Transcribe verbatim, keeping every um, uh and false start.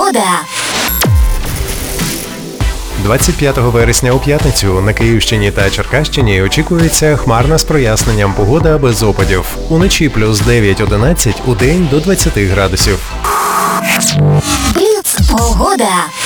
Погода. двадцять п'ятого вересня у п'ятницю на Київщині та Черкащині очікується хмарна з проясненням погода без опадів. Уночі плюс дев'ять одинадцять, удень до двадцяти градусів. Бліц. Погода.